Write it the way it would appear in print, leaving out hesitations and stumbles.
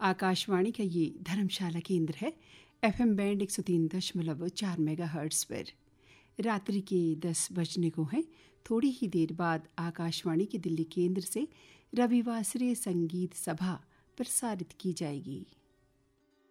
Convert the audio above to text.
आकाशवाणी का ये धर्मशाला केंद्र है। FM बैंड 103.4 मेगाहर्ट्ज़ पर। रात्रि के 10 बजने को हैं। थोड़ी ही देर बाद आकाशवाणी के दिल्ली केंद्र से रविवासरीय संगीत सभा प्रसारित की जाएगी।